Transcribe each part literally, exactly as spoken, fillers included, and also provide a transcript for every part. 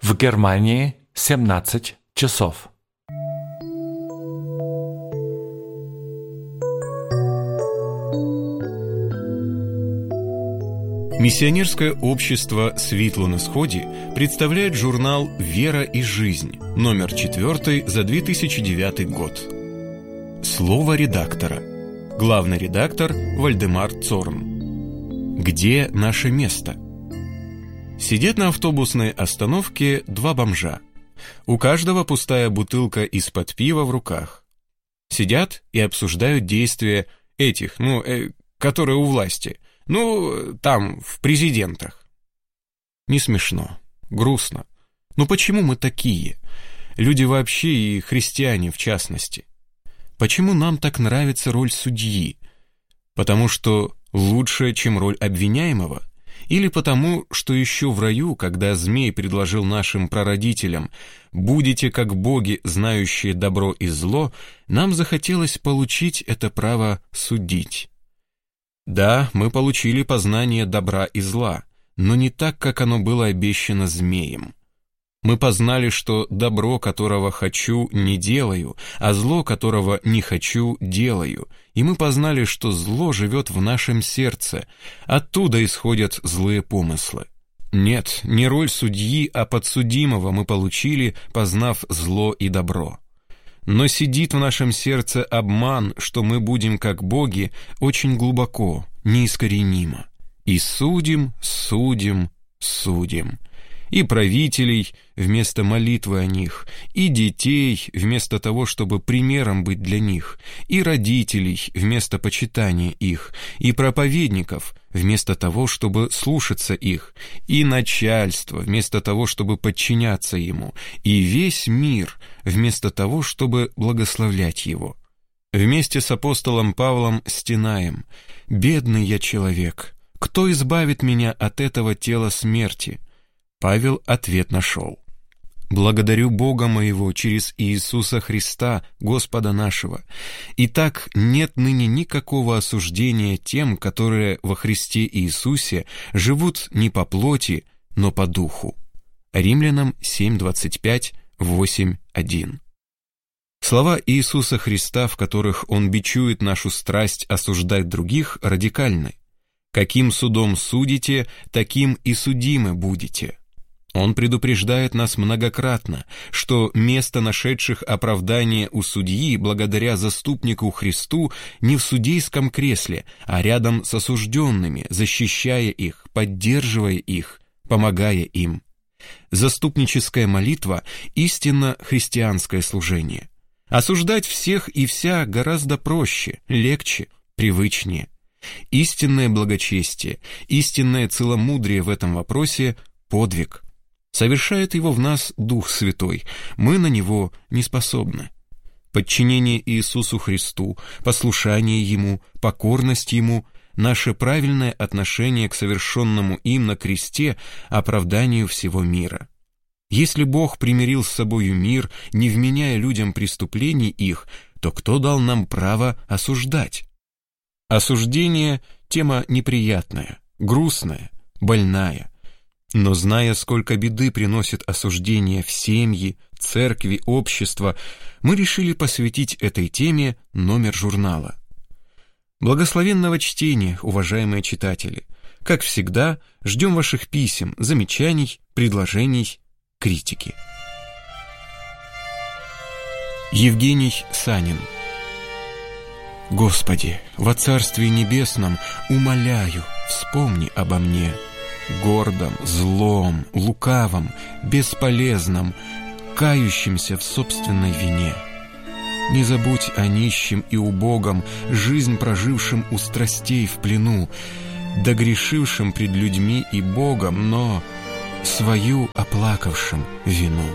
В Германии семнадцать часов. Миссионерское общество «Світло на Сході» представляет журнал «Вера и жизнь», номер четвертый за две тысячи девятый год. Слово редактора. Главный редактор Вальдемар Цорн. Где наше место? Сидят на автобусной остановке два бомжа. У каждого пустая бутылка из-под пива в руках. Сидят и обсуждают действия этих, ну, э, которые у власти. Ну, там, в президентах. Не смешно, грустно. Ну почему мы такие? Люди вообще и христиане в частности. Почему нам так нравится роль судьи? Потому что лучше, чем роль обвиняемого? Или потому, что еще в раю, когда змей предложил нашим прародителям «будете как боги, знающие добро и зло», нам захотелось получить это право судить? Да, мы получили познание добра и зла, но не так, как оно было обещано змеем. Мы познали, что добро, которого хочу, не делаю, а зло, которого не хочу, делаю. И мы познали, что зло живет в нашем сердце, оттуда исходят злые помыслы. Нет, не роль судьи, а подсудимого мы получили, познав зло и добро. Но сидит в нашем сердце обман, что мы будем как боги, очень глубоко, неискоренимо. И судим, судим, судим. И правителей вместо молитвы о них, и детей вместо того, чтобы примером быть для них, и родителей вместо почитания их, и проповедников вместо того, чтобы слушаться их, и начальство вместо того, чтобы подчиняться ему, и весь мир вместо того, чтобы благословлять его. Вместе с апостолом Павлом стенаем: «Бедный я человек, кто избавит меня от этого тела смерти?» Павел ответ нашел: «Благодарю Бога моего через Иисуса Христа, Господа нашего. Итак, нет ныне никакого осуждения тем, которые во Христе Иисусе живут не по плоти, но по духу». Римлянам семь двадцать пять, восемь один. Слова Иисуса Христа, в которых Он бичует нашу страсть осуждать других, радикальны. «Каким судом судите, таким и судимы будете». Он предупреждает нас многократно, что место нашедших оправдание у судьи благодаря заступнику Христу не в судейском кресле, а рядом с осужденными, защищая их, поддерживая их, помогая им. Заступническая молитва – истинно христианское служение. Осуждать всех и вся гораздо проще, легче, привычнее. Истинное благочестие, истинное целомудрие в этом вопросе – подвиг. Совершает его в нас Дух Святой, мы на него не способны. Подчинение Иисусу Христу, послушание Ему, покорность Ему, наше правильное отношение к совершенному им на кресте оправданию всего мира. Если Бог примирил с собою мир, не вменяя людям преступлений их, то кто дал нам право осуждать? Осуждение – тема неприятная, грустная, больная. Но зная, сколько беды приносит осуждение в семьи, церкви, общество, мы решили посвятить этой теме номер журнала. Благословенного чтения, уважаемые читатели! Как всегда, ждем ваших писем, замечаний, предложений, критики. Евгений Санин. Господи, во Царстве Небесном умоляю, вспомни обо мне. Гордом, злом, лукавом, бесполезном, кающимся в собственной вине. Не забудь о нищем и убогом, жизнь прожившим у страстей в плену, догрешившим пред людьми и Богом, но свою оплакавшим вину.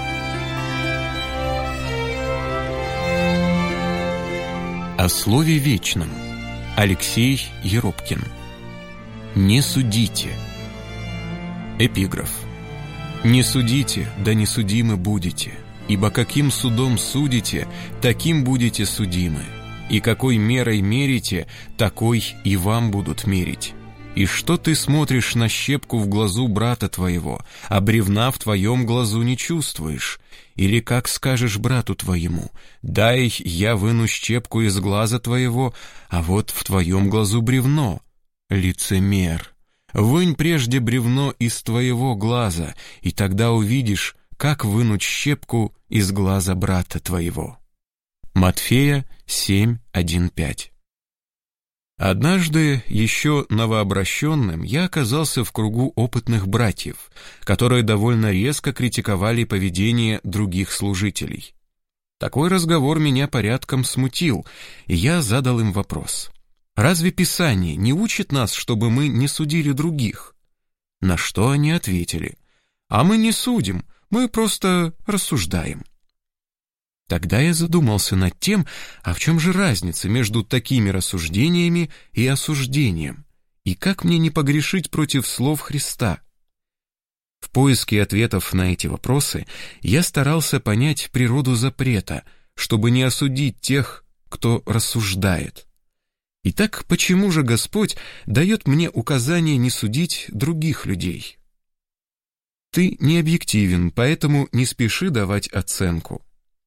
О слове вечном. Алексей Еропкин. Не судите. Эпиграф. «Не судите, да не судимы будете, ибо каким судом судите, таким будете судимы, и какой мерой мерите, такой и вам будут мерить». И что ты смотришь на щепку в глазу брата твоего, а бревна в твоем глазу не чувствуешь? Или как скажешь брату твоему: дай я выну щепку из глаза твоего, а вот в твоем глазу бревно? Лицемер! Вынь прежде бревно из твоего глаза, и тогда увидишь, как вынуть щепку из глаза брата твоего. Матфея семь, один, пять. Однажды, еще новообращенным, я оказался в кругу опытных братьев, которые довольно резко критиковали поведение других служителей. Такой разговор меня порядком смутил, и я задал им вопрос: «Разве Писание не учит нас, чтобы мы не судили других?» На что они ответили: «А мы не судим, мы просто рассуждаем». Тогда я задумался над тем, а в чем же разница между такими рассуждениями и осуждением, и как мне не погрешить против слов Христа. В поиске ответов на эти вопросы я старался понять природу запрета, чтобы не осудить тех, кто рассуждает. Итак, почему же Господь дает мне указание не судить других людей? Ты не объективен, поэтому не спеши давать оценку.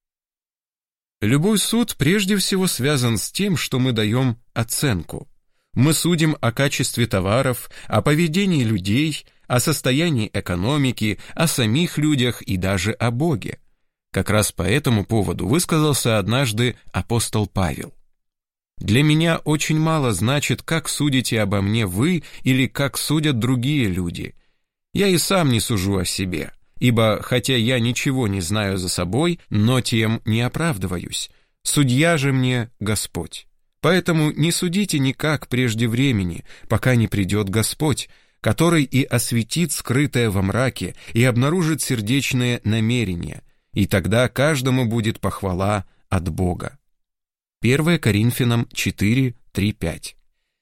Любой суд прежде всего связан с тем, что мы даем оценку. Мы судим о качестве товаров, о поведении людей, о состоянии экономики, о самих людях и даже о Боге. Как раз по этому поводу высказался однажды апостол Павел. «Для меня очень мало значит, как судите обо мне вы или как судят другие люди. Я и сам не сужу о себе. Ибо, хотя я ничего не знаю за собой, но тем не оправдываюсь. Судья же мне Господь. Поэтому не судите никак прежде времени, пока не придет Господь, который и осветит скрытое во мраке и обнаружит сердечные намерения, и тогда каждому будет похвала от Бога». первое Коринфянам четыре, три, пять.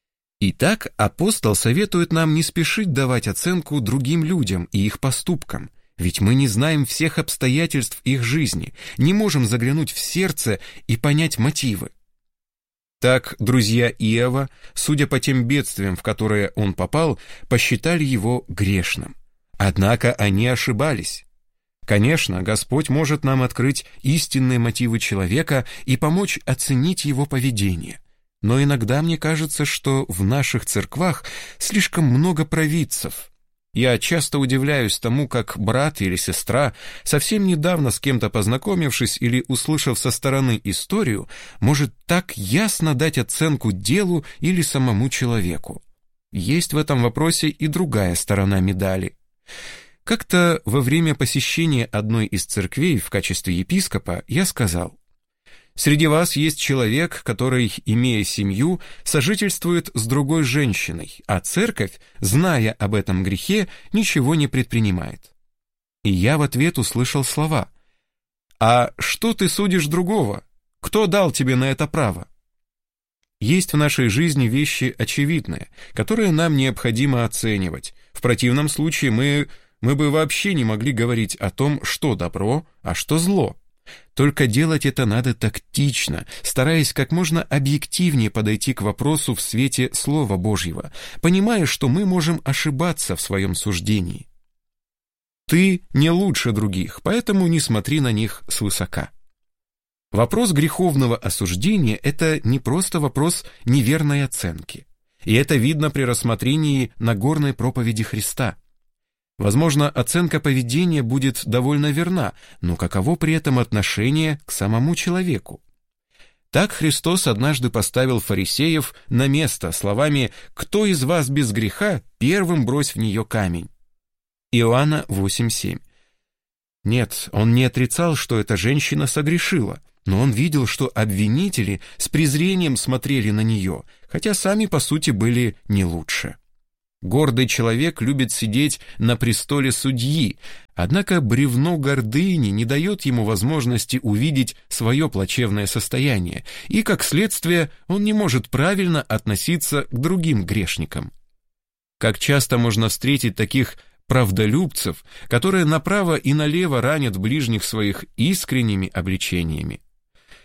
Итак, апостол советует нам не спешить давать оценку другим людям и их поступкам, ведь мы не знаем всех обстоятельств их жизни, не можем заглянуть в сердце и понять мотивы. Так друзья Иова, судя по тем бедствиям, в которые он попал, посчитали его грешным. Однако они ошибались. Конечно, Господь может нам открыть истинные мотивы человека и помочь оценить его поведение. Но иногда мне кажется, что в наших церквах слишком много провидцев. Я часто удивляюсь тому, как брат или сестра, совсем недавно с кем-то познакомившись или услышав со стороны историю, может так ясно дать оценку делу или самому человеку. Есть в этом вопросе и другая сторона медали. Как-то во время посещения одной из церквей в качестве епископа я сказал: «Среди вас есть человек, который, имея семью, сожительствует с другой женщиной, а церковь, зная об этом грехе, ничего не предпринимает». И я в ответ услышал слова: «А что ты судишь другого? Кто дал тебе на это право?» Есть в нашей жизни вещи очевидные, которые нам необходимо оценивать. В противном случае мы, мы бы вообще не могли говорить о том, что добро, а что зло. Только делать это надо тактично, стараясь как можно объективнее подойти к вопросу в свете Слова Божьего, понимая, что мы можем ошибаться в своем суждении. Ты не лучше других, поэтому не смотри на них свысока. Вопрос греховного осуждения – это не просто вопрос неверной оценки. И это видно при рассмотрении Нагорной проповеди Христа. Возможно, оценка поведения будет довольно верна, но каково при этом отношение к самому человеку? Так Христос однажды поставил фарисеев на место словами: «Кто из вас без греха, первым брось в нее камень». Иоанна восемь семь. Нет, он не отрицал, что эта женщина согрешила, но он видел, что обвинители с презрением смотрели на нее, хотя сами по сути были не лучше. Гордый человек любит сидеть на престоле судьи, однако бревно гордыни не дает ему возможности увидеть свое плачевное состояние, и, как следствие, он не может правильно относиться к другим грешникам. Как часто можно встретить таких правдолюбцев, которые направо и налево ранят ближних своих искренними обличениями.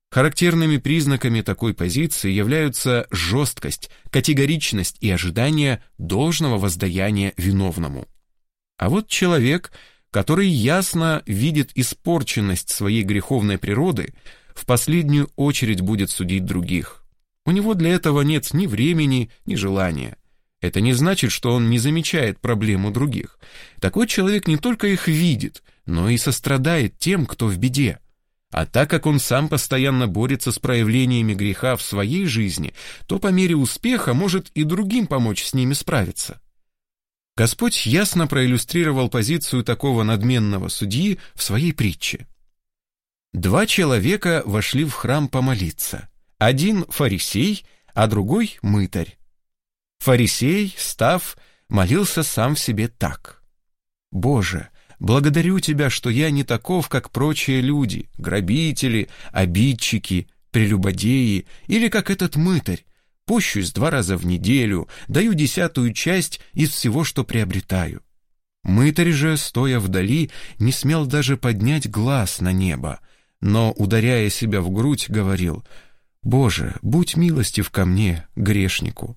Характерными признаками такой позиции являются жесткость, категоричность и ожидание должного воздаяния виновному. А вот человек, который ясно видит испорченность своей греховной природы, в последнюю очередь будет судить других. У него для этого нет ни времени, ни желания. Это не значит, что он не замечает проблему других. Такой человек не только их видит, но и сострадает тем, кто в беде. А так как он сам постоянно борется с проявлениями греха в своей жизни, то по мере успеха может и другим помочь с ними справиться. Господь ясно проиллюстрировал позицию такого надменного судьи в своей притче. Два человека вошли в храм помолиться. Один фарисей, а другой мытарь. Фарисей, став, молился сам в себе так: «Боже, благодарю Тебя, что я не таков, как прочие люди, грабители, обидчики, прелюбодеи, или как этот мытарь. Пощусь два раза в неделю, даю десятую часть из всего, что приобретаю». Мытарь же, стоя вдали, не смел даже поднять глаз на небо, но, ударяя себя в грудь, говорил: «Боже, будь милостив ко мне, грешнику».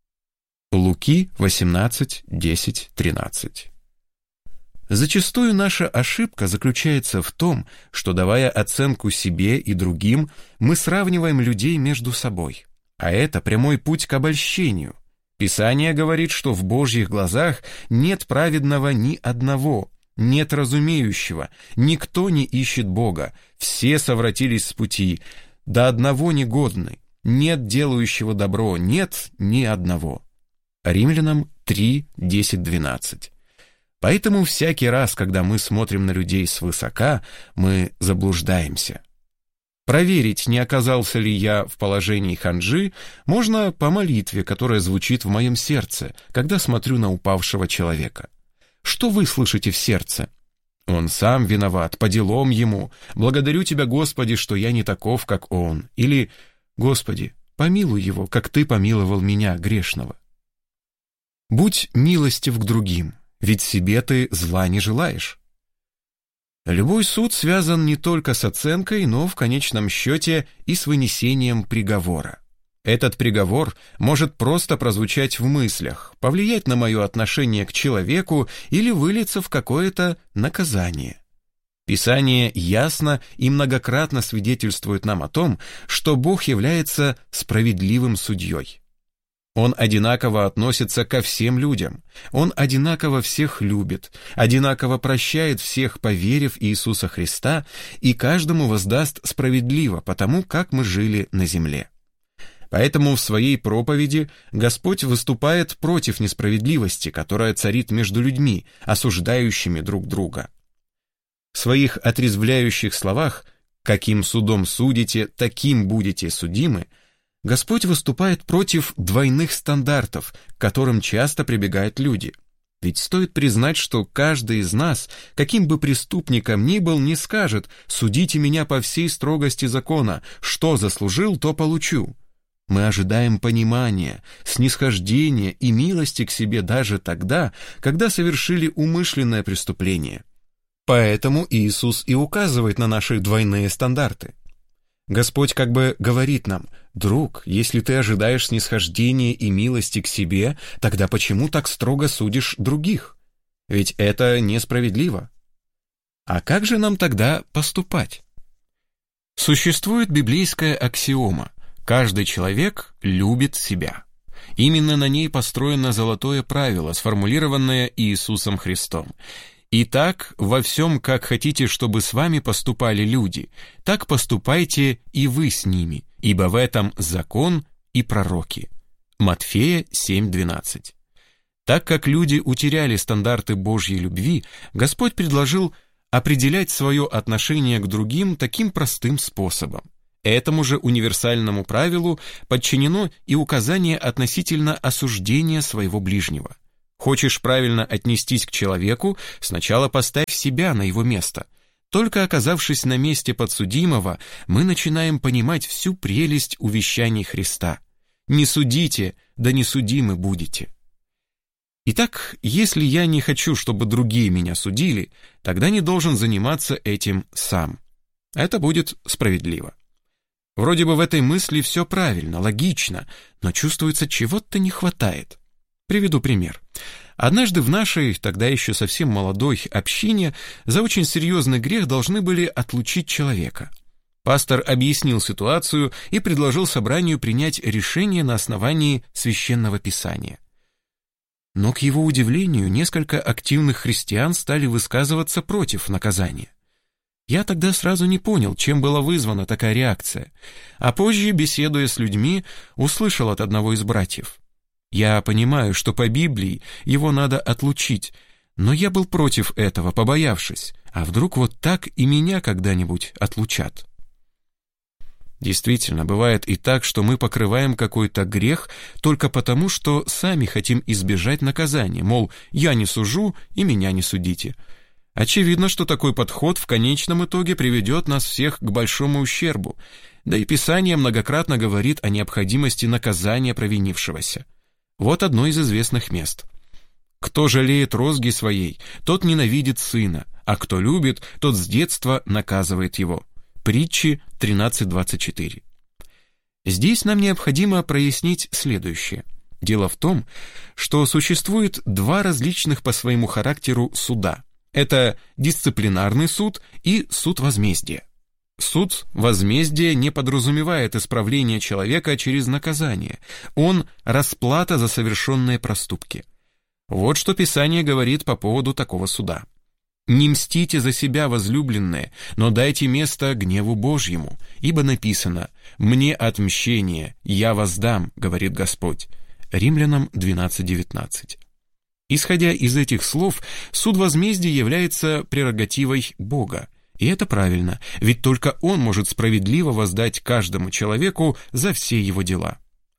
Луки восемнадцать, десять, тринадцать. Зачастую наша ошибка заключается в том, что, давая оценку себе и другим, мы сравниваем людей между собой. А это прямой путь к обольщению. Писание говорит, что в Божьих глазах нет праведного ни одного, нет разумеющего, никто не ищет Бога, все совратились с пути, до одного негодны, нет делающего добро, нет ни одного. Римлянам три, десять, двенадцать. Поэтому всякий раз, когда мы смотрим на людей свысока, мы заблуждаемся. Проверить, не оказался ли я в положении ханжи, можно по молитве, которая звучит в моем сердце, когда смотрю на упавшего человека. Что вы слышите в сердце? Он сам виноват, по делам ему. Благодарю Тебя, Господи, что я не таков, как он. Или: Господи, помилуй его, как Ты помиловал меня, грешного. Будь милостив к другим, ведь себе ты зла не желаешь. Любой суд связан не только с оценкой, но в конечном счете и с вынесением приговора. Этот приговор может просто прозвучать в мыслях, повлиять на мое отношение к человеку или вылиться в какое-то наказание. Писание ясно и многократно свидетельствует нам о том, что Бог является справедливым судьей. Он одинаково относится ко всем людям, Он одинаково всех любит, одинаково прощает всех, поверив Иисуса Христа, и каждому воздаст справедливо по тому, как мы жили на земле. Поэтому в своей проповеди Господь выступает против несправедливости, которая царит между людьми, осуждающими друг друга. В своих отрезвляющих словах «каким судом судите, таким будете судимы» Господь выступает против двойных стандартов, к которым часто прибегают люди. Ведь стоит признать, что каждый из нас, каким бы преступником ни был, не скажет: «Судите меня по всей строгости закона, что заслужил, то получу». Мы ожидаем понимания, снисхождения и милости к себе даже тогда, когда совершили умышленное преступление. Поэтому Иисус и указывает на наши двойные стандарты. Господь как бы говорит нам: «Друг, если ты ожидаешь снисхождения и милости к себе, тогда почему так строго судишь других? Ведь это несправедливо». А как же нам тогда поступать? Существует библейская аксиома: каждый человек любит себя. Именно на ней построено золотое правило, сформулированное Иисусом Христом. Итак, во всем, как хотите, чтобы с вами поступали люди, так поступайте и вы с ними, ибо в этом закон и пророки. Матфея семь, двенадцать. Так как люди утеряли стандарты Божьей любви, Господь предложил определять свое отношение к другим таким простым способом. Этому же универсальному правилу подчинено и указание относительно осуждения своего ближнего. Хочешь правильно отнестись к человеку, сначала поставь себя на его место. Только оказавшись на месте подсудимого, мы начинаем понимать всю прелесть увещаний Христа. «Не судите, да не судимы будете». Итак, если я не хочу, чтобы другие меня судили, тогда не должен заниматься этим сам. Это будет справедливо. Вроде бы в этой мысли все правильно, логично, но чувствуется, чего-то не хватает. Приведу пример. Однажды в нашей, тогда еще совсем молодой общине, за очень серьезный грех должны были отлучить человека. Пастор объяснил ситуацию и предложил собранию принять решение на основании Священного Писания. Но, к его удивлению, несколько активных христиан стали высказываться против наказания. Я тогда сразу не понял, чем была вызвана такая реакция, а позже, беседуя с людьми, услышал от одного из братьев: «Я понимаю, что по Библии его надо отлучить, но я был против этого, побоявшись, а вдруг вот так и меня когда-нибудь отлучат». Действительно, бывает и так, что мы покрываем какой-то грех только потому, что сами хотим избежать наказания, мол, я не сужу и меня не судите. Очевидно, что такой подход в конечном итоге приведет нас всех к большому ущербу, да и Писание многократно говорит о необходимости наказания провинившегося. Вот одно из известных мест. «Кто жалеет розги своей, тот ненавидит сына, а кто любит, тот с детства наказывает его». Притчи тринадцать двадцать четыре. Здесь нам необходимо прояснить следующее. Дело в том, что существует два различных по своему характеру суда. Это дисциплинарный суд и суд возмездия. Суд возмездия не подразумевает исправление человека через наказание. Он – расплата за совершенные проступки. Вот что Писание говорит по поводу такого суда. «Не мстите за себя, возлюбленные, но дайте место гневу Божьему, ибо написано: «Мне отмщение, я воздам, говорит Господь». Римлянам двенадцать девятнадцать. Исходя из этих слов, суд возмездия является прерогативой Бога. И это правильно, ведь только Он может справедливо воздать каждому человеку за все его дела.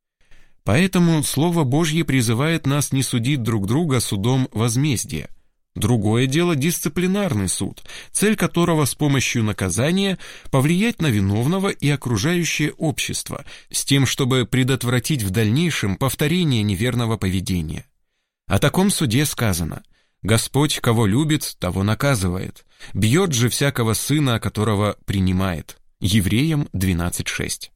Поэтому Слово Божье призывает нас не судить друг друга судом возмездия. Другое дело дисциплинарный суд, цель которого с помощью наказания повлиять на виновного и окружающее общество, с тем, чтобы предотвратить в дальнейшем повторение неверного поведения. О таком суде сказано: «Господь, кого любит, того наказывает, бьет же всякого сына, которого принимает». Евреям двенадцать шесть.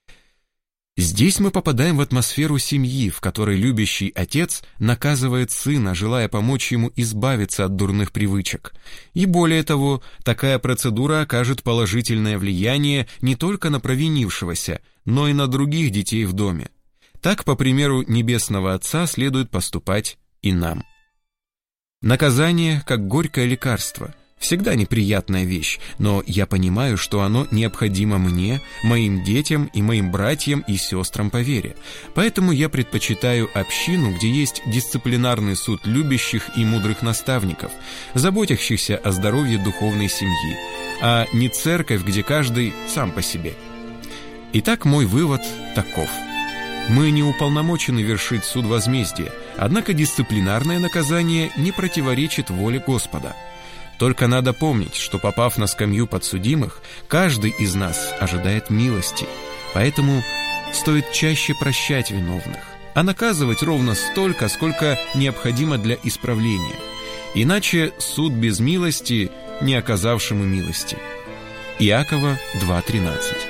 Здесь мы попадаем в атмосферу семьи, в которой любящий отец наказывает сына, желая помочь ему избавиться от дурных привычек. И более того, такая процедура окажет положительное влияние не только на провинившегося, но и на других детей в доме. Так, по примеру Небесного Отца, следует поступать и нам. Наказание, как горькое лекарство, всегда неприятная вещь, но я понимаю, что оно необходимо мне, моим детям и моим братьям и сестрам по вере. Поэтому я предпочитаю общину, где есть дисциплинарный суд любящих и мудрых наставников, заботящихся о здоровье духовной семьи, а не церковь, где каждый сам по себе. Итак, мой вывод таков. Мы не уполномочены вершить суд возмездия, однако дисциплинарное наказание не противоречит воле Господа. Только надо помнить, что, попав на скамью подсудимых, каждый из нас ожидает милости, поэтому стоит чаще прощать виновных, а наказывать ровно столько, сколько необходимо для исправления. Иначе суд без милости, не оказавшему милости. Иакова два тринадцать.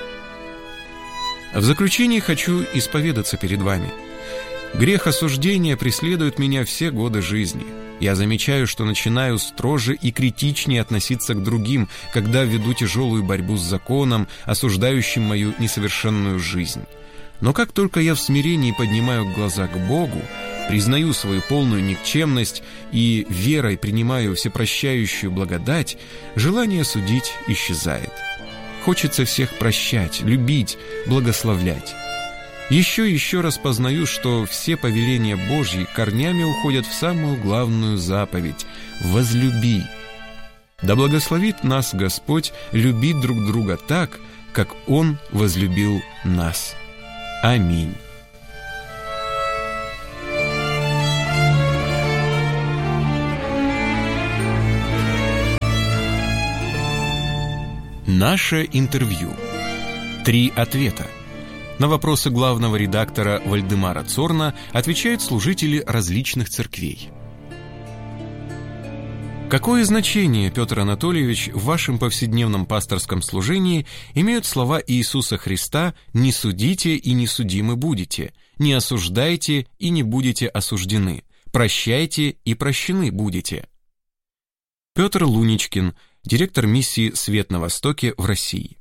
В заключение хочу исповедаться перед вами. Грех осуждения преследует меня все годы жизни. Я замечаю, что начинаю строже и критичнее относиться к другим, когда веду тяжелую борьбу с законом, осуждающим мою несовершенную жизнь. Но как только я в смирении поднимаю глаза к Богу, признаю свою полную никчемность и верой принимаю всепрощающую благодать, желание судить исчезает. Хочется всех прощать, любить, благословлять. Еще и еще раз познаю, что все повеления Божьи корнями уходят в самую главную заповедь – «возлюби». Да благословит нас Господь любить друг друга так, как Он возлюбил нас. Аминь. Наше интервью. Три ответа. На вопросы главного редактора Вальдемара Цорна отвечают служители различных церквей. Какое значение, Петр Анатольевич, в вашем повседневном пасторском служении имеют слова Иисуса Христа «Не судите и не судимы будете, не осуждайте и не будете осуждены, прощайте и прощены будете»? Петр Луничкин, директор миссии «Свет на Востоке» в России.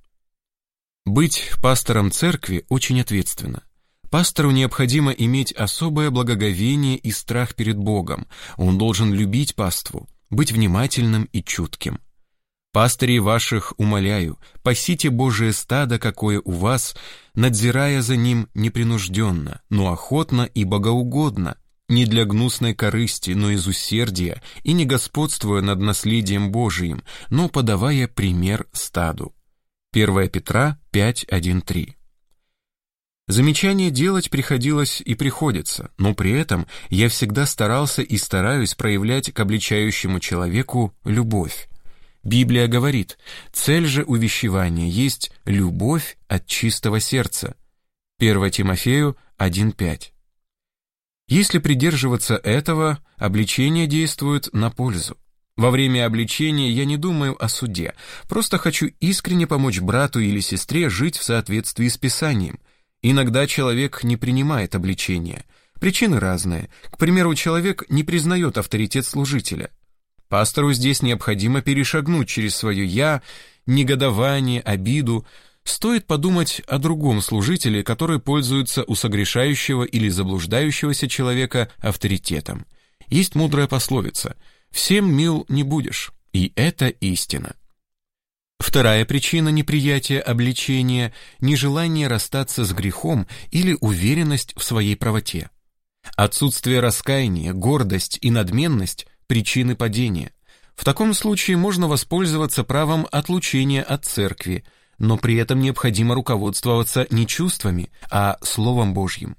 Быть пастором церкви очень ответственно. Пастору необходимо иметь особое благоговение и страх перед Богом. Он должен любить паству, быть внимательным и чутким. «Пастырей ваших умоляю, пасите Божие стадо, какое у вас, надзирая за ним непринужденно, но охотно и богоугодно, не для гнусной корысти, но из усердия, и не господствуя над наследием Божиим, но подавая пример стаду». первое Петра пять, один, три. Замечание делать приходилось и приходится, но при этом я всегда старался и стараюсь проявлять к обличающему человеку любовь. Библия говорит: цель же увещевания есть любовь от чистого сердца. первое Тимофею один, пять. Если придерживаться этого, обличение действует на пользу. Во время обличения я не думаю о суде, просто хочу искренне помочь брату или сестре жить в соответствии с Писанием. Иногда человек не принимает обличения. Причины разные. К примеру, человек не признает авторитет служителя. Пастору здесь необходимо перешагнуть через свое «я», негодование, обиду. Стоит подумать о другом служителе, который пользуется у согрешающего или заблуждающегося человека авторитетом. Есть мудрая пословица: «Всем мил не будешь», и это истина. Вторая причина неприятия обличения – нежелание расстаться с грехом или уверенность в своей правоте. Отсутствие раскаяния, гордость и надменность – причины падения. В таком случае можно воспользоваться правом отлучения от церкви, но при этом необходимо руководствоваться не чувствами, а Словом Божьим.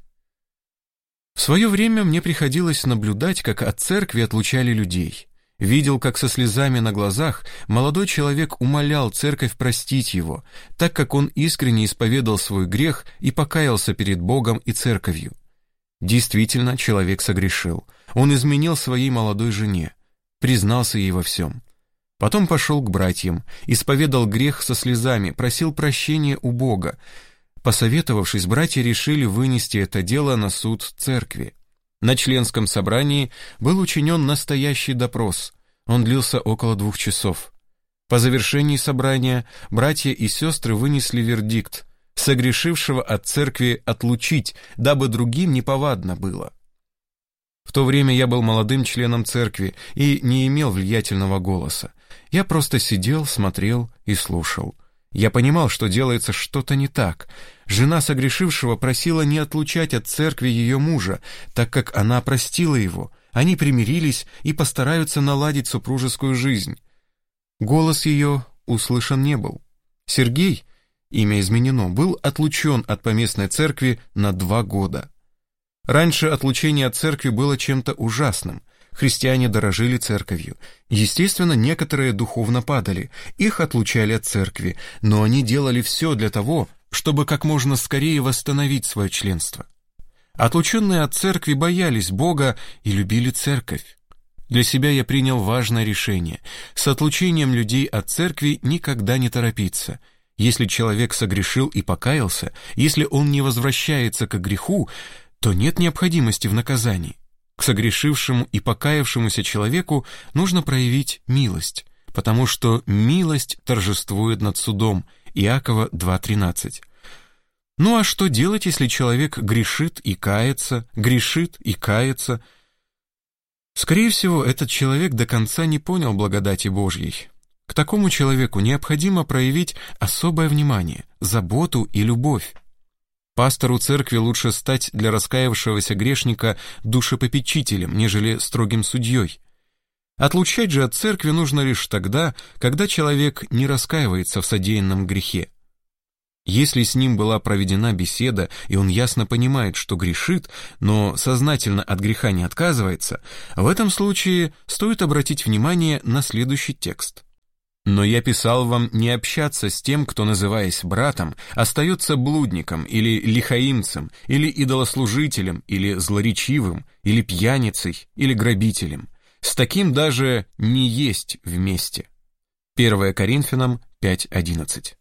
В свое время мне приходилось наблюдать, как от церкви отлучали людей. Видел, как со слезами на глазах молодой человек умолял церковь простить его, так как он искренне исповедал свой грех и покаялся перед Богом и церковью. Действительно, человек согрешил. Он изменил своей молодой жене, признался ей во всем. Потом пошел к братьям, исповедал грех со слезами, просил прощения у Бога. Посоветовавшись, братья решили вынести это дело на суд церкви. На членском собрании был учинен настоящий допрос. Он длился около двух часов. По завершении собрания братья и сестры вынесли вердикт: согрешившего от церкви отлучить, дабы другим неповадно было. В то время я был молодым членом церкви и не имел влиятельного голоса. Я просто сидел, смотрел и слушал. Я понимал, что делается что-то не так. Жена согрешившего просила не отлучать от церкви ее мужа, так как она простила его. Они примирились и постараются наладить супружескую жизнь. Голос ее услышан не был. Сергей, имя изменено, был отлучен от поместной церкви на два года. Раньше отлучение от церкви было чем-то ужасным. Христиане дорожили церковью. Естественно, некоторые духовно падали, их отлучали от церкви, но они делали все для того, чтобы как можно скорее восстановить свое членство. Отлученные от церкви боялись Бога и любили церковь. Для себя я принял важное решение: с отлучением людей от церкви никогда не торопиться. Если человек согрешил и покаялся, если он не возвращается к греху, то нет необходимости в наказании. К согрешившему и покаявшемуся человеку нужно проявить милость, потому что милость торжествует над судом. Иакова два тринадцать. Ну а что делать, если человек грешит и кается, грешит и кается? Скорее всего, этот человек до конца не понял благодати Божьей. К такому человеку необходимо проявить особое внимание, заботу и любовь. Пастору церкви лучше стать для раскаявшегося грешника душепопечителем, нежели строгим судьей. Отлучать же от церкви нужно лишь тогда, когда человек не раскаивается в содеянном грехе. Если с ним была проведена беседа, и он ясно понимает, что грешит, но сознательно от греха не отказывается, в этом случае стоит обратить внимание на следующий текст. «Но я писал вам не общаться с тем, кто, называясь братом, остается блудником или лихаимцем, или идолослужителем, или злоречивым, или пьяницей, или грабителем. С таким даже не есть вместе. первое Коринфянам пять одиннадцать.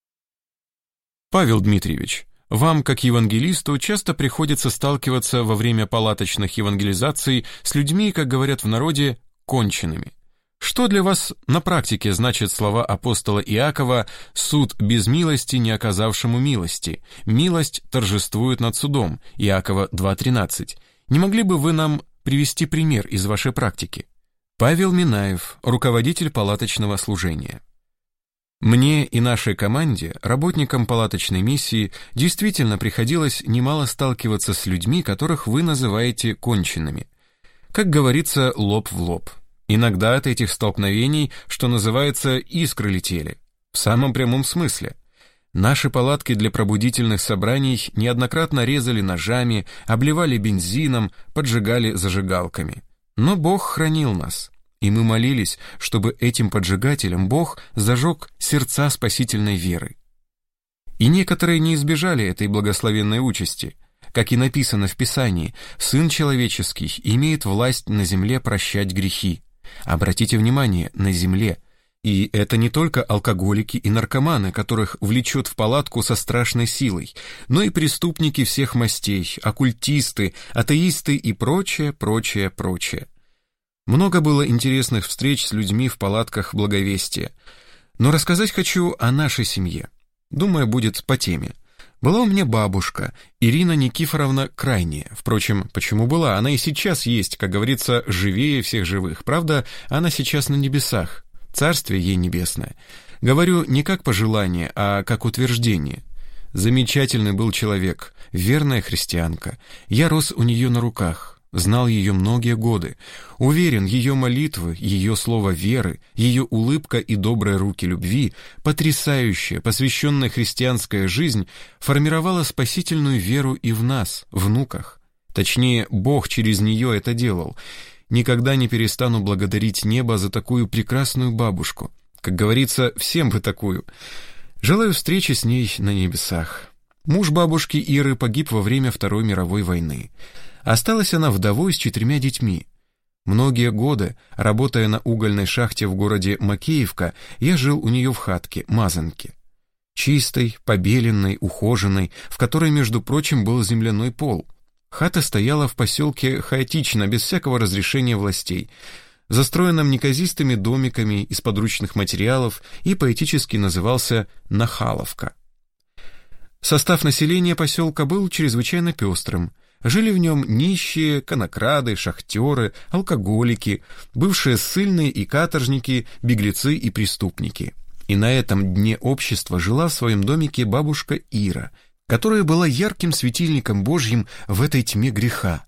Павел Дмитриевич, вам, как евангелисту, часто приходится сталкиваться во время палаточных евангелизаций с людьми, как говорят в народе, конченными. Что для вас на практике значит слова апостола Иакова «суд без милости, не оказавшему милости», «милость торжествует над судом» Иакова два тринадцать. Не могли бы вы нам привести пример из вашей практики? Павел Минаев, руководитель палаточного служения. Мне и нашей команде, работникам палаточной миссии, действительно приходилось немало сталкиваться с людьми, которых вы называете конченными. Как говорится, лоб в лоб. Иногда от этих столкновений, что называется, искры летели. В самом прямом смысле. Наши палатки для пробудительных собраний неоднократно резали ножами, обливали бензином, поджигали зажигалками. Но Бог хранил нас. И мы молились, чтобы этим поджигателям Бог зажег сердца спасительной веры. И некоторые не избежали этой благословенной участи. Как и написано в Писании, Сын Человеческий имеет власть на земле прощать грехи. Обратите внимание, на земле. И это не только алкоголики и наркоманы, которых влечет в палатку со страшной силой, но и преступники всех мастей, оккультисты, атеисты и прочее, прочее, прочее. Много было интересных встреч с людьми в палатках Благовестия. Но рассказать хочу о нашей семье. Думаю, будет по теме. Была у меня бабушка, Ирина Никифоровна Крайняя. Впрочем, почему была? Она и сейчас есть, как говорится, живее всех живых. Правда, она сейчас на небесах. Царствие ей небесное. Говорю не как пожелание, а как утверждение. Замечательный был человек, верная христианка. Я рос у нее на руках. Знал ее многие годы. Уверен, ее молитвы, ее слово веры, ее улыбка и добрые руки любви, потрясающая, посвященная христианская жизнь, формировала спасительную веру и в нас, внуках. Точнее, Бог через нее это делал. Никогда не перестану благодарить небо за такую прекрасную бабушку. Как говорится, всем бы такую. Желаю встречи с ней на небесах. Муж бабушки Иры погиб во время Второй мировой войны. Осталась она вдовой с четырьмя детьми. Многие годы, работая на угольной шахте в городе Макеевка, я жил у нее в хатке, мазанке. Чистой, побеленной, ухоженной, в которой, между прочим, был земляной пол. Хата стояла в поселке хаотично, без всякого разрешения властей, застроенном неказистыми домиками из подручных материалов и поэтически назывался «Нахаловка». Состав населения поселка был чрезвычайно пестрым. Жили в нем нищие, конокрады, шахтеры, алкоголики, бывшие ссыльные и каторжники, беглецы и преступники. И на этом дне общества жила в своем домике бабушка Ира, которая была ярким светильником Божьим в этой тьме греха.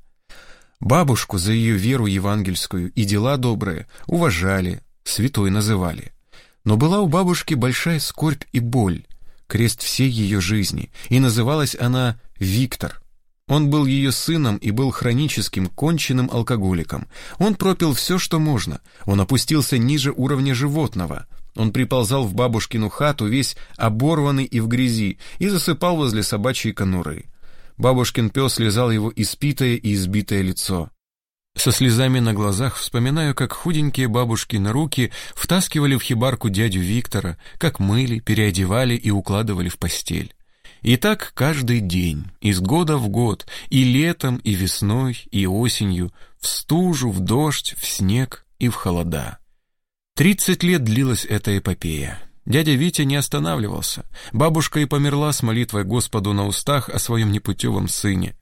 Бабушку за ее веру евангельскую и дела добрые уважали, святой называли. Но была у бабушки большая скорбь и боль, крест всей ее жизни, и называлась она Виктор. Он был ее сыном и был хроническим, конченным алкоголиком. Он пропил все, что можно. Он опустился ниже уровня животного. Он приползал в бабушкину хату, весь оборванный и в грязи, и засыпал возле собачьей конуры. Бабушкин пес лизал его испитое и избитое лицо. Со слезами на глазах вспоминаю, как худенькие бабушкины руки втаскивали в хибарку дядю Виктора, как мыли, переодевали и укладывали в постель. И так каждый день, из года в год, и летом, и весной, и осенью, в стужу, в дождь, в снег и в холода. Тридцать лет длилась эта эпопея. Дядя Витя не останавливался. Бабушка и померла с молитвой Господу на устах о своем непутевом сыне.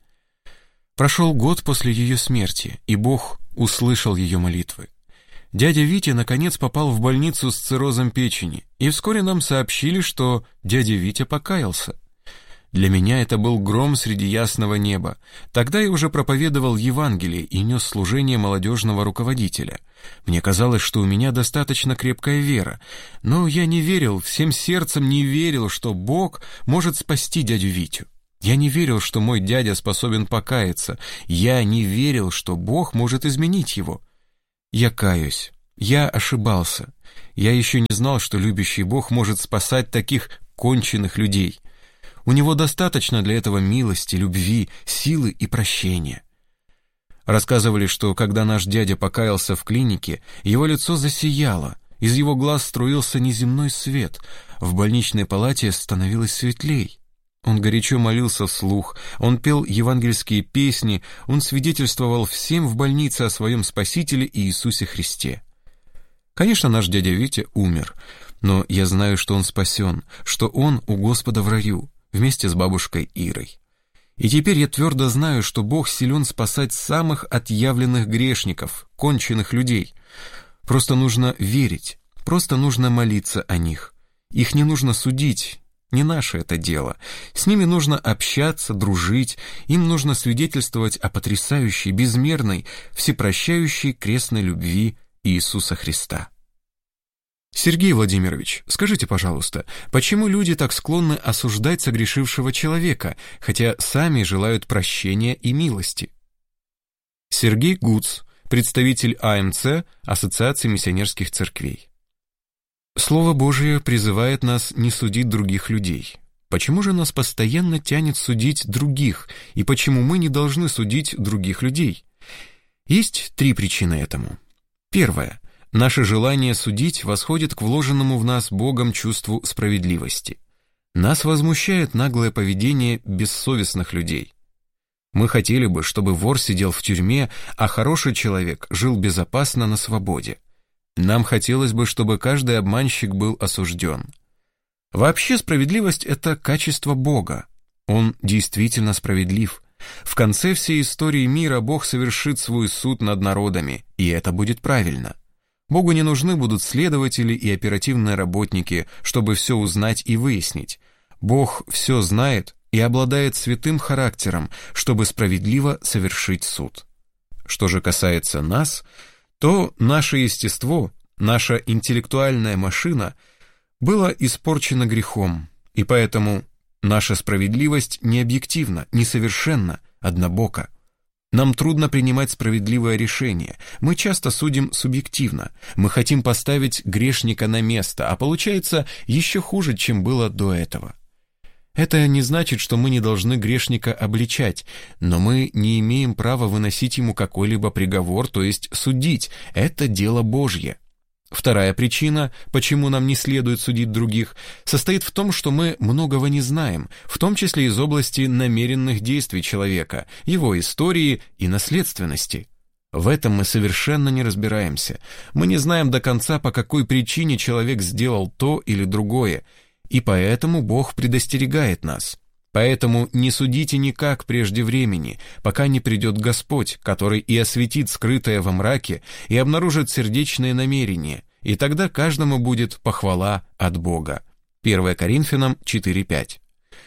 Прошел год после ее смерти, и Бог услышал ее молитвы. Дядя Витя наконец попал в больницу с циррозом печени, и вскоре нам сообщили, что дядя Витя покаялся. Для меня это был гром среди ясного неба. Тогда я уже проповедовал Евангелие и нес служение молодежного руководителя. Мне казалось, что у меня достаточно крепкая вера, но я не верил, всем сердцем не верил, что Бог может спасти дядю Витю. Я не верил, что мой дядя способен покаяться. Я не верил, что Бог может изменить его. Я каюсь. Я ошибался. Я еще не знал, что любящий Бог может спасать таких конченных людей. У него достаточно для этого милости, любви, силы и прощения. Рассказывали, что когда наш дядя покаялся в клинике, его лицо засияло, из его глаз струился неземной свет, в больничной палате становилось светлей. Он горячо молился вслух, он пел евангельские песни, он свидетельствовал всем в больнице о своем Спасителе Иисусе Христе. Конечно, наш дядя Витя умер, но я знаю, что он спасен, что он у Господа в раю, вместе с бабушкой Ирой. И теперь я твердо знаю, что Бог силен спасать самых отъявленных грешников, конченых людей. Просто нужно верить, просто нужно молиться о них. Их не нужно судить. Не наше это дело. С ними нужно общаться, дружить, им нужно свидетельствовать о потрясающей, безмерной, всепрощающей крестной любви Иисуса Христа. Сергей Владимирович, скажите, пожалуйста, почему люди так склонны осуждать согрешившего человека, хотя сами желают прощения и милости? Сергей Гуц, представитель А М Ц, Ассоциации миссионерских церквей. Слово Божие призывает нас не судить других людей. Почему же нас постоянно тянет судить других, и почему мы не должны судить других людей? Есть три причины этому. Первое. Наше желание судить восходит к вложенному в нас Богом чувству справедливости. Нас возмущает наглое поведение бессовестных людей. Мы хотели бы, чтобы вор сидел в тюрьме, а хороший человек жил безопасно на свободе. Нам хотелось бы, чтобы каждый обманщик был осужден. Вообще справедливость – это качество Бога. Он действительно справедлив. В конце всей истории мира Бог совершит свой суд над народами, и это будет правильно. Богу не нужны будут следователи и оперативные работники, чтобы все узнать и выяснить. Бог все знает и обладает святым характером, чтобы справедливо совершить суд. Что же касается нас – то наше естество, наша интеллектуальная машина было испорчено грехом, и поэтому наша справедливость не объективна, несовершенна, однобока. Нам трудно принимать справедливое решение, мы часто судим субъективно, мы хотим поставить грешника на место, а получается еще хуже, чем было до этого. Это не значит, что мы не должны грешника обличать, но мы не имеем права выносить ему какой-либо приговор, то есть судить. Это дело Божье. Вторая причина, почему нам не следует судить других, состоит в том, что мы многого не знаем, в том числе из области намеренных действий человека, его истории и наследственности. В этом мы совершенно не разбираемся. Мы не знаем до конца, по какой причине человек сделал то или другое, и поэтому Бог предостерегает нас. Поэтому не судите никак прежде времени, пока не придет Господь, который и осветит скрытое во мраке, и обнаружит сердечные намерения, и тогда каждому будет похвала от Бога. первое Коринфянам четыре пять.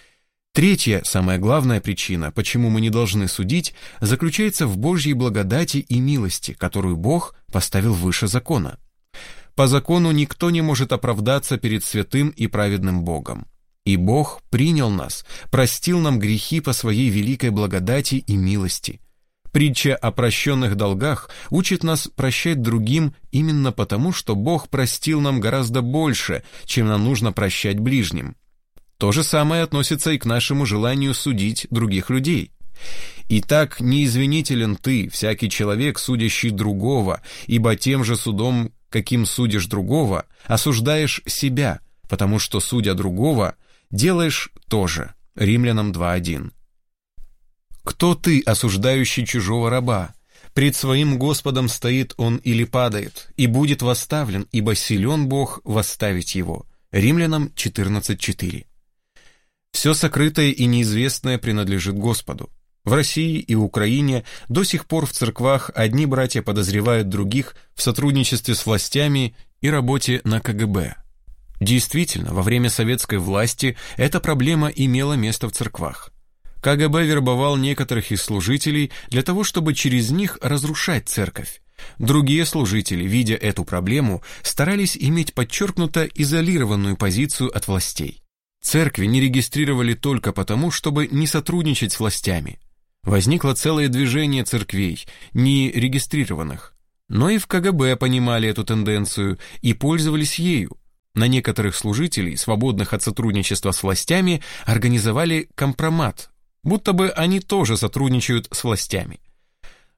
Третья, самая главная причина, почему мы не должны судить, заключается в Божьей благодати и милости, которую Бог поставил выше закона. По закону никто не может оправдаться перед святым и праведным Богом. И Бог принял нас, простил нам грехи по своей великой благодати и милости. Притча о прощенных долгах учит нас прощать другим именно потому, что Бог простил нам гораздо больше, чем нам нужно прощать ближним. То же самое относится и к нашему желанию судить других людей. Итак, неизвинителен ты, всякий человек, судящий другого, ибо тем же судом, каким судишь другого, осуждаешь себя, потому что, судя другого, делаешь то же. Римлянам два один. Кто ты, осуждающий чужого раба? Пред своим Господом стоит он или падает, и будет восставлен, ибо силен Бог восставить его. Римлянам четырнадцать четыре. Все сокрытое и неизвестное принадлежит Господу. В России и Украине до сих пор в церквах одни братья подозревают других в сотрудничестве с властями и работе на Ка Гэ Бэ. Действительно, во время советской власти эта проблема имела место в церквах. Ка Гэ Бэ вербовал некоторых из служителей для того, чтобы через них разрушать церковь. Другие служители, видя эту проблему, старались иметь подчеркнуто изолированную позицию от властей. Церкви не регистрировали только потому, чтобы не сотрудничать с властями. Возникло целое движение церквей, не регистрированных. Но и в Ка Гэ Бэ понимали эту тенденцию и пользовались ею. На некоторых служителей, свободных от сотрудничества с властями, организовали компромат, будто бы они тоже сотрудничают с властями.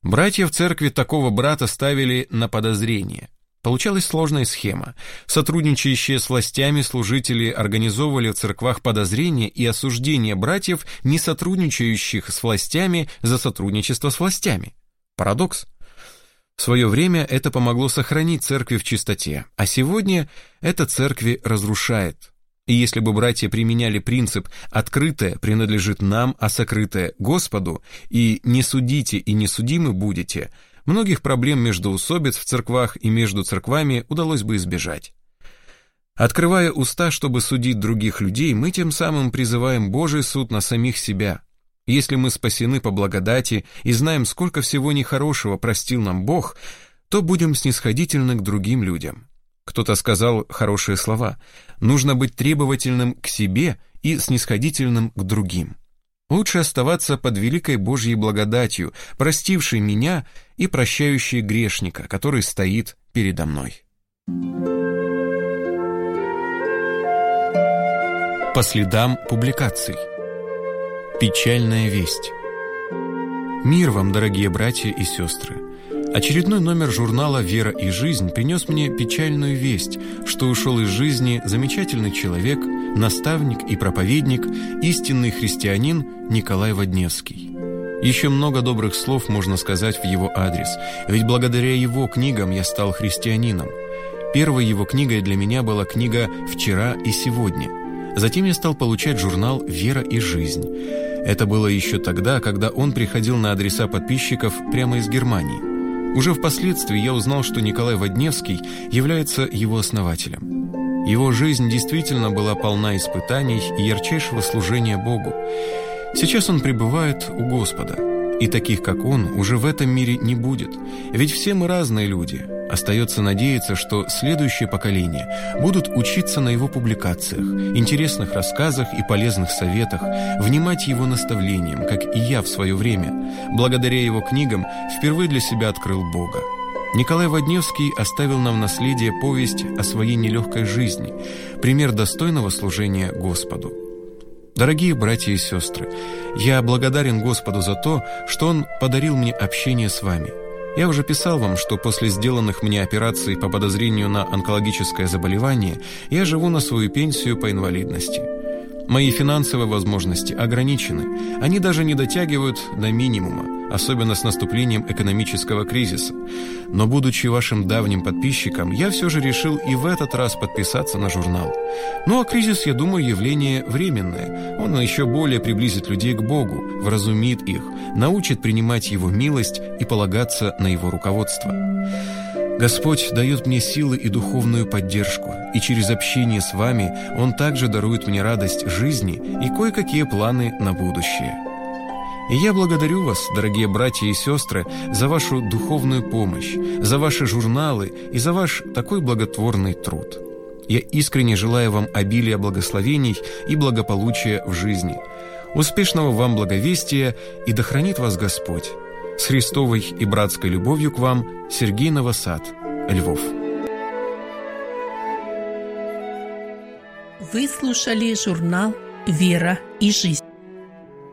Братья в церкви такого брата ставили на подозрение. Получалась сложная схема. Сотрудничающие с властями служители организовывали в церквах подозрения и осуждение братьев, не сотрудничающих с властями, за сотрудничество с властями. Парадокс. В свое время это помогло сохранить церкви в чистоте, а сегодня это церкви разрушает. И если бы братья применяли принцип «открытое принадлежит нам, а сокрытое Господу» и «не судите и не судимы будете», многих проблем междоусобиц в церквах и между церквами удалось бы избежать. Открывая уста, чтобы судить других людей, мы тем самым призываем Божий суд на самих себя. Если мы спасены по благодати и знаем, сколько всего нехорошего простил нам Бог, то будем снисходительны к другим людям. Кто-то сказал хорошие слова: нужно быть требовательным к себе и снисходительным к другим. Лучше оставаться под великой Божьей благодатью, простившей меня и прощающей грешника, который стоит передо мной. По следам публикаций. Печальная весть. Мир вам, дорогие братья и сестры. Очередной номер журнала «Вера и жизнь» принес мне печальную весть, что ушел из жизни замечательный человек, наставник и проповедник, истинный христианин Николай Водневский. Еще много добрых слов можно сказать в его адрес, ведь благодаря его книгам я стал христианином. Первой его книгой для меня была книга «Вчера и сегодня». Затем я стал получать журнал «Вера и жизнь». Это было еще тогда, когда он приходил на адреса подписчиков прямо из Германии. Уже впоследствии я узнал, что Николай Водневский является его основателем. Его жизнь действительно была полна испытаний и ярчайшего служения Богу. Сейчас он пребывает у Господа, и таких, как он, уже в этом мире не будет, ведь все мы разные люди. Остается надеяться, что следующее поколение будут учиться на его публикациях, интересных рассказах и полезных советах, внимать его наставлениям, как и я в свое время. Благодаря его книгам впервые для себя открыл Бога. Николай Водневский оставил нам в наследие повесть о своей нелегкой жизни, пример достойного служения Господу. Дорогие братья и сестры, я благодарен Господу за то, что Он подарил мне общение с вами. Я уже писал вам, что после сделанных мне операций по подозрению на онкологическое заболевание я живу на свою пенсию по инвалидности. Мои финансовые возможности ограничены, они даже не дотягивают до минимума, особенно с наступлением экономического кризиса. Но, будучи вашим давним подписчиком, я все же решил и в этот раз подписаться на журнал. Ну а кризис, я думаю, явление временное. Он еще более приблизит людей к Богу, вразумит их, научит принимать Его милость и полагаться на Его руководство. Господь дает мне силы и духовную поддержку, и через общение с вами Он также дарует мне радость жизни и кое-какие планы на будущее. И я благодарю вас, дорогие братья и сестры, за вашу духовную помощь, за ваши журналы и за ваш такой благотворный труд. Я искренне желаю вам обилия благословений и благополучия в жизни. Успешного вам благовестия, и да хранит вас Господь. С Христовой и братской любовью к вам, Сергей Новосад, Львов. Вы слушали журнал «Вера и жизнь».